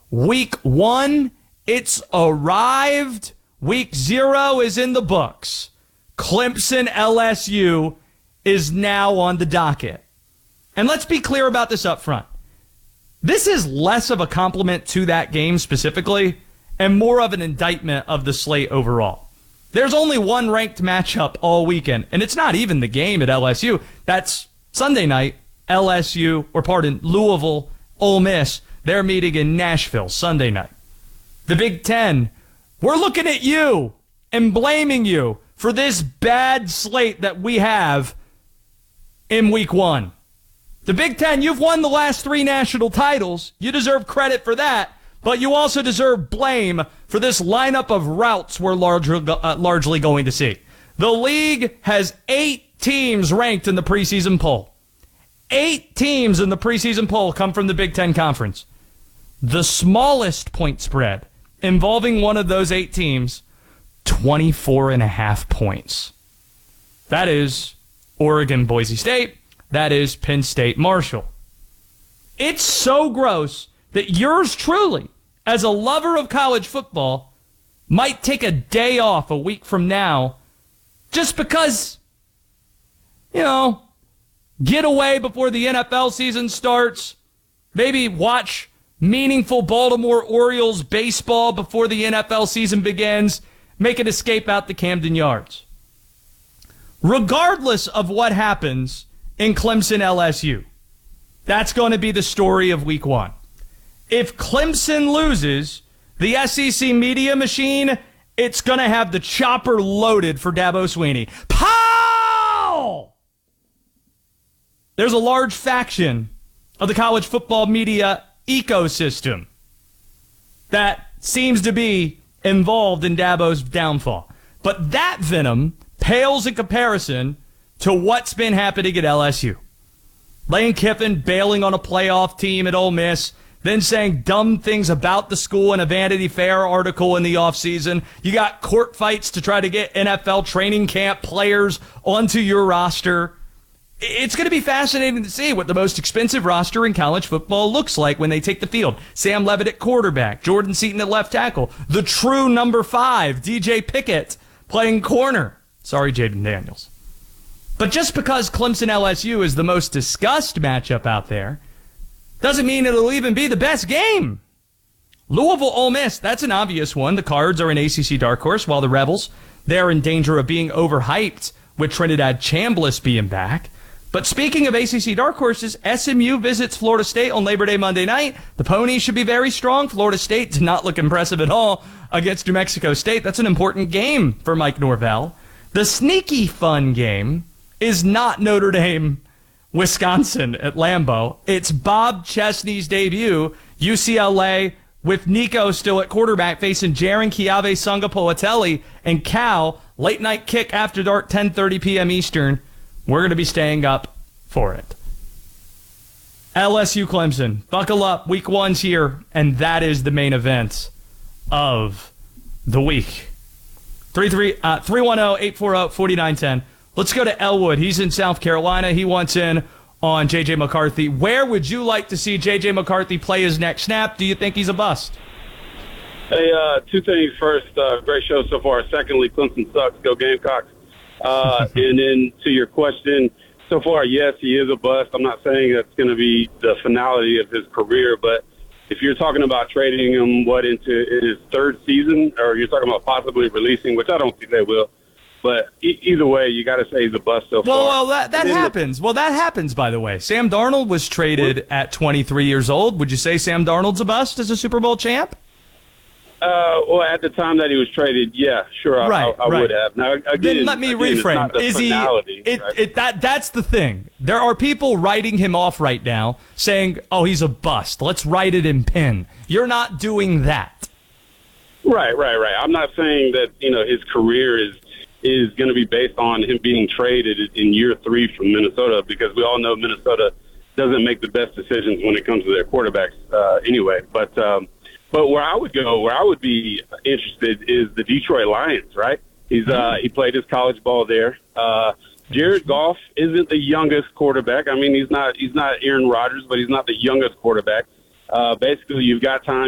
Week 1, it's arrived. Week 0 is in the books. Clemson LSU is now on the docket. And let's be clear about this up front. This is less of a compliment to that game specifically and more of an indictment of the slate overall. There's only one ranked matchup all weekend, and it's not even the game at LSU. That's Sunday night, Louisville, Ole Miss. They're meeting in Nashville Sunday night. The Big Ten, we're looking at you and blaming you for this bad slate that we have in Week 1. The Big Ten, you've won the last 3 national titles. You deserve credit for that, but you also deserve blame for this lineup of routes we're largely going to see. The league has 8 teams ranked in the preseason poll. 8 teams in the preseason poll come from the Big Ten Conference. The smallest point spread involving one of those 8 teams, 24.5 points. That is Oregon, Boise State. That is Penn State, Marshall. It's so gross that yours truly, as a lover of college football, might take a day off a week from now just because, get away before the NFL season starts, maybe watch meaningful Baltimore Orioles baseball before the NFL season begins, make an escape out to Camden Yards. Regardless of what happens in Clemson LSU, that's going to be the story of Week 1. If Clemson loses, the SEC media machine, it's going to have the chopper loaded for Dabo Swinney. Pow! There's a large faction of the college football media ecosystem that seems to be involved in Dabo's downfall. But that venom pales in comparison to what's been happening at LSU. Lane Kiffin bailing on a playoff team at Ole Miss, then saying dumb things about the school in a Vanity Fair article in the offseason. You got court fights to try to get NFL training camp players onto your roster. It's going to be fascinating to see what the most expensive roster in college football looks like when they take the field. Sam Leavitt at quarterback, Jordan Seaton at left tackle, the true number 5, DJ Pickett, playing corner. Sorry, Jaden Daniels. But just because Clemson LSU is the most discussed matchup out there doesn't mean it'll even be the best game. Louisville Ole Miss, that's an obvious one. The Cards are an ACC dark horse, while the Rebels, they're in danger of being overhyped with Trinidad Chambliss being back. But speaking of ACC dark horses, SMU visits Florida State on Labor Day Monday night. The Ponies should be very strong. Florida State did not look impressive at all against New Mexico State. That's an important game for Mike Norvell. The sneaky fun game is not Notre Dame, Wisconsin at Lambeau. It's Bob Chesney's debut, UCLA, with Nico still at quarterback facing Jaron Chiave Sungapolatelli and Cal. Late night kick after dark, 10:30 p.m. Eastern. We're going to be staying up for it. LSU Clemson. Buckle up. Week 1's here, and that is the main event of the week. 310-840-4910. Let's go to Elwood. He's in South Carolina. He wants in on J.J. McCarthy. Where would you like to see J.J. McCarthy play his next snap? Do you think he's a bust? Hey, 2 things. First, great show so far. Secondly, Clemson sucks. Go Gamecocks. And then to your question, so far, yes, he is a bust. I'm not saying that's going to be the finality of his career, but if you're talking about trading him, into his 3rd season, or you're talking about possibly releasing, which I don't think they will, but either way, you got to say he's a bust so far. Well, that happens. Well, that happens, by the way. Sam Darnold was traded at 23 years old. Would you say Sam Darnold's a bust as a Super Bowl champ? Well, at the time that he was traded, yeah, sure, I would have. Now, again, then let me reframe. Is finality, he? That's the thing. There are people writing him off right now, saying, "Oh, he's a bust. Let's write it in pen." You're not doing that. Right. I'm not saying that his career is going to be based on him being traded in year 3 from Minnesota, because we all know Minnesota doesn't make the best decisions when it comes to their quarterbacks anyway. But where I would be interested is the Detroit Lions, right? He played his college ball there. Jared Goff isn't the youngest quarterback. I mean, he's not Aaron Rodgers, but he's not the youngest quarterback. Basically, you've got time.